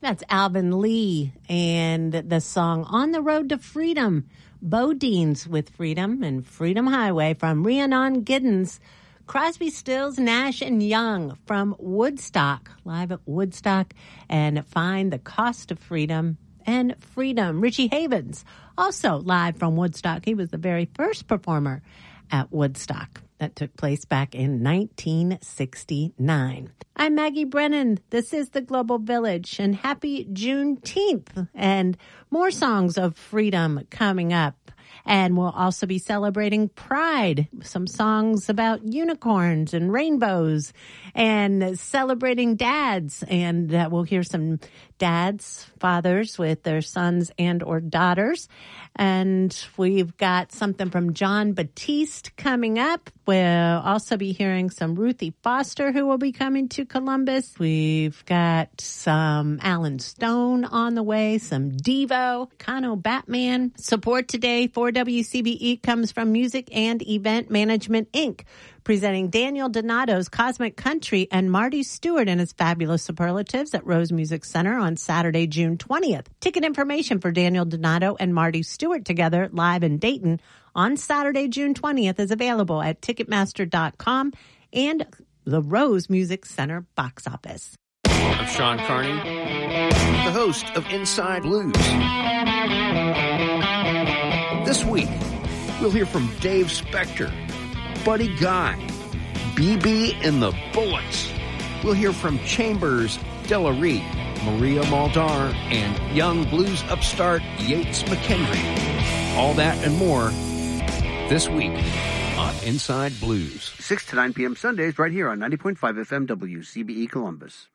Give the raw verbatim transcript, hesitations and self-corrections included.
That's Alvin Lee and the song On the Road to Freedom. Bodines with Freedom and Freedom Highway from Rhiannon Giddens. Crosby, Stills, Nash and Young from Woodstock, live at Woodstock, and Find the Cost of Freedom and Freedom. Richie Havens, also live from Woodstock. He was the very first performer at Woodstock. That took place back in nineteen sixty-nine. I'm Maggie Brennan. This is the Global Village, and happy Juneteenth. And more songs of freedom coming up. And we'll also be celebrating Pride, some songs about unicorns and rainbows, and celebrating dads. And uh, we'll hear some dads, fathers with their sons and or daughters. And we've got something from John Batiste coming up. We'll also be hearing some Ruthie Foster, who will be coming to Columbus. We've got some Alan Stone on the way, some Devo, Kano Batman. Support today for W C B E comes from Music and Event Management, Incorporated, presenting Daniel Donato's Cosmic Country and Marty Stewart and his Fabulous Superlatives at Rose Music Center on Saturday, June twentieth. Ticket information for Daniel Donato and Marty Stewart together live in Dayton on Saturday, June twentieth is available at Ticketmaster dot com and the Rose Music Center box office. I'm Sean Carney, the host of Inside Blues. This week, we'll hear from Dave Spector, Buddy Guy, B B and the Bullets. We'll hear from Chambers Delary, Maria Muldaur, and young blues upstart Yates McKendry. All that and more this week on Inside Blues. six to nine p.m. Sundays right here on ninety point five F M W C B E Columbus.